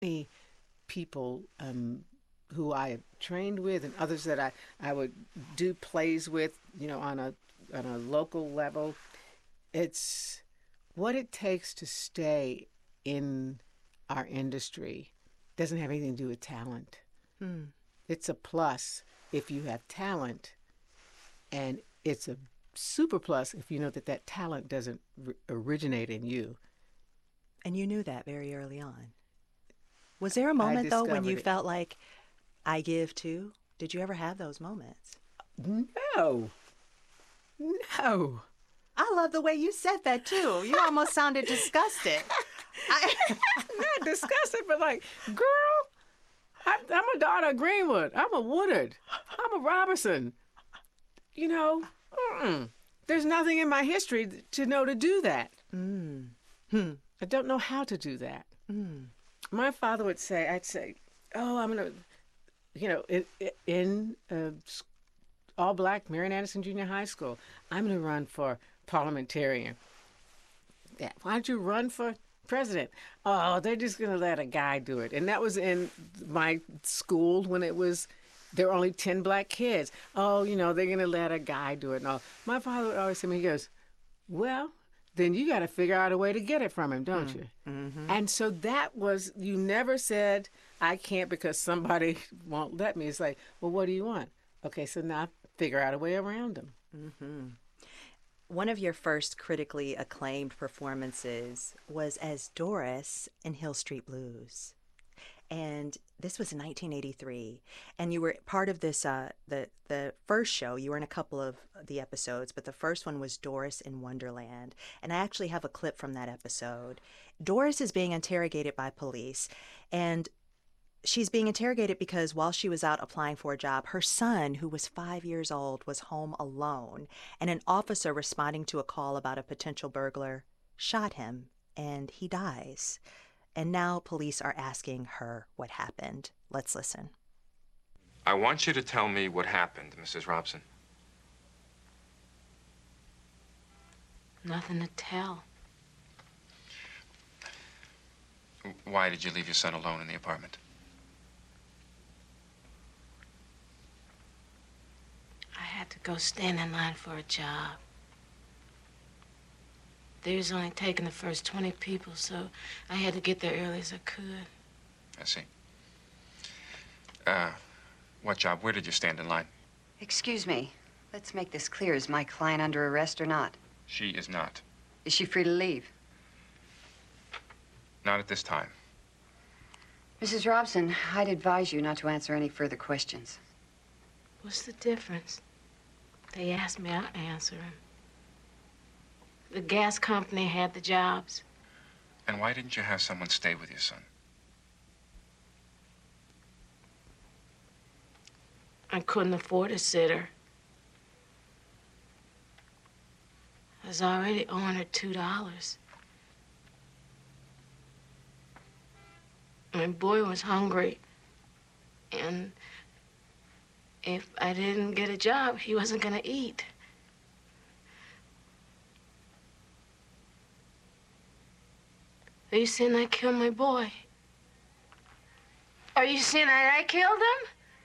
many people who I trained with and others that I would do plays with, on a local level. It's what it takes to stay in our industry doesn't have anything to do with talent. Hmm. It's a plus if you have talent, and it's a super plus if you know that that talent doesn't originate in you. And you knew that very early on. Was there a I moment, though, when you discovered it. felt like, I give too? Did you ever have those moments? No, no. I love the way you said that, too. You almost sounded disgusted. I, Not disgusting, but like, girl, I'm a daughter of Greenwood. I'm a Woodard. I'm a Robertson. You know, mm-mm. There's nothing in my history to know to do that. mm. Hmm. I don't know how to do that. Mm. My father would say, I'd say, oh, I'm going to, in all black Marian Anderson Junior High School, I'm going to run for parliamentarian. Yeah. Why don't you run for president? Oh, they're just going to let a guy do it. And that was in my school when there were only 10 black kids. Oh, they're going to let a guy do it. And all. My father would always say to me, he goes, well, then you got to figure out a way to get it from him, don't you? Mm-hmm. And so that was, you never said, I can't because somebody won't let me. It's like, well, what do you want? Okay, so now figure out a way around them. Mm-hmm. One of your first critically acclaimed performances was as Doris in Hill Street Blues. And this was in 1983, and you were part of this. The first show, you were in a couple of the episodes, but the first one was Doris in Wonderland, and I actually have a clip from that episode. Doris is being interrogated by police, and she's being interrogated because while she was out applying for a job, her son, who was 5 years old, was home alone, and an officer responding to a call about a potential burglar shot him, and he dies. And now police are asking her what happened. Let's listen. I want you to tell me what happened, Mrs. Robson. Nothing to tell. Why did you leave your son alone in the apartment? I had to go stand in line for a job. They was only taking the first 20 people, so I had to get there early as I could. I see. What job? Where did you stand in line? Excuse me. Let's make this clear. Is my client under arrest or not? She is not. Is she free to leave? Not at this time. Mrs. Robson, I'd advise you not to answer any further questions. What's the difference? They asked me, I'll answer them. The gas company had the jobs. And why didn't you have someone stay with your son? I couldn't afford a sitter. I was already owing her $2. My boy was hungry, and if I didn't get a job, he wasn't gonna eat. Are you saying I killed my boy? Are you saying that I killed him?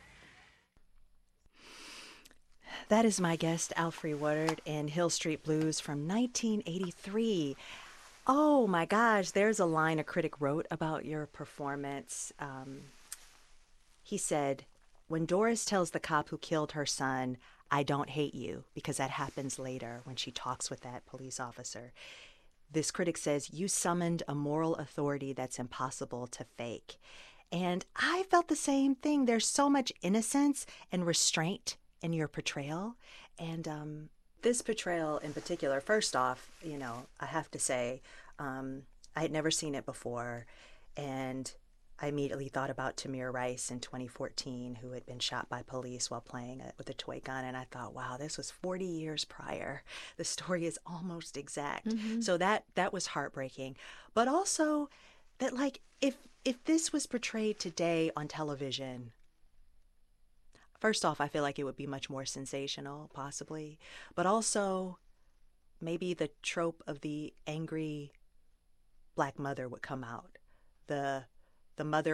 That is my guest, Alfre Woodard, in Hill Street Blues from 1983. Oh my gosh, there's a line a critic wrote about your performance. He said, when Doris tells the cop who killed her son, I don't hate you, because that happens later when she talks with that police officer. This critic says, you summoned a moral authority that's impossible to fake. And I felt the same thing. There's so much innocence and restraint in your portrayal. And this portrayal in particular, first off, I have to say, I had never seen it before. And I immediately thought about Tamir Rice in 2014, who had been shot by police while playing with a toy gun. And I thought, wow, this was 40 years prior. The story is almost exact. Mm-hmm. So that was heartbreaking. But also that, like, if this was portrayed today on television, first off, I feel like it would be much more sensational, possibly. But also, maybe the trope of the angry black mother would come out. The the mother